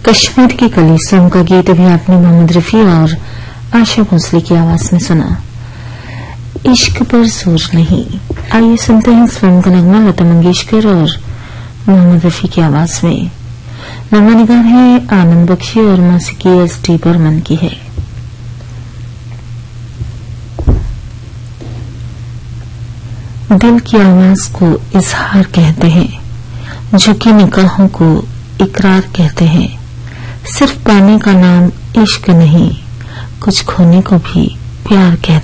कश्मीर की कली फिल्म का गीत अभी आपने मोहम्मद रफी और आशा भोसले की आवाज में सुना। इश्क पर जोर नहीं। आइए सुनते हैं इस फिल्म का नगमा लता मंगेशकर और मोहम्मद रफी की आवाज में। नगमा निगाह है आनंद बख्शी और मौसीकी एस.डी. बर्मन की है। दिल की आवाज को इजहार कहते हैं, झुकी निगाहों को इकरार कहते हैं। सिर्फ पाने का नाम इश्क नहीं, कुछ खोने को भी प्यार कहते हैं।